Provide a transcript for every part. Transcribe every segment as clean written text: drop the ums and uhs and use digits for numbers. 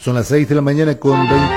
Son las 6 de la mañana con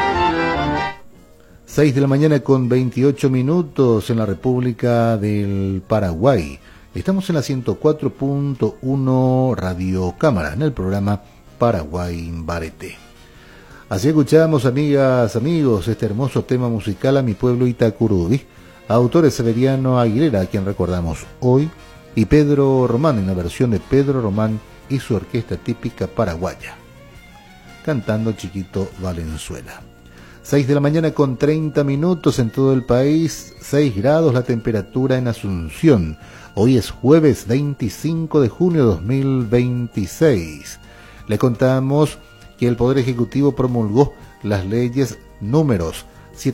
6 de la mañana con 28 minutos en la República del Paraguay. Estamos en la 104.1 Radio Cámara, en el programa Paraguay Barete. Así escuchamos, amigas, amigos, este hermoso tema musical A mi pueblo Itacurubí. Autor es Severiano Aguilera, a quien recordamos hoy, y Pedro Román, en la versión de Pedro Román y su orquesta típica paraguaya, cantando Chiquito Valenzuela. 6 de la mañana con 30 minutos en todo el país, 6 grados la temperatura en Asunción. Hoy es jueves 25 de junio de 2026. Le contamos que el Poder Ejecutivo promulgó las leyes números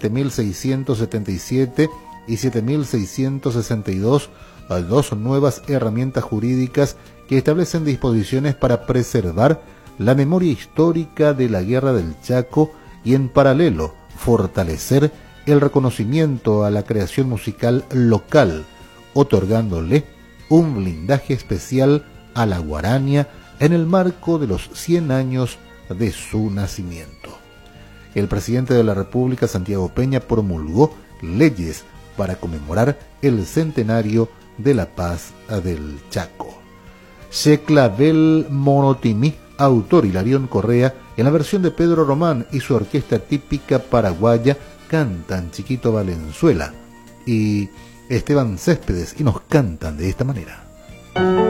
7.677 y 7.662, dos nuevas herramientas jurídicas que establecen disposiciones para preservar la memoria histórica de la Guerra del Chaco y, en paralelo, fortalecer el reconocimiento a la creación musical local, otorgándole un blindaje especial a la guarania en el marco de los 100 años de su nacimiento. El presidente de la República, Santiago Peña, promulgó leyes para conmemorar el centenario de la paz del Chaco. Sheclavel Monotimí, autor Hilarión Correa, en la versión de Pedro Román y su orquesta típica paraguaya, cantan Chiquito Valenzuela, y Esteban Céspedes y nos cantan de esta manera.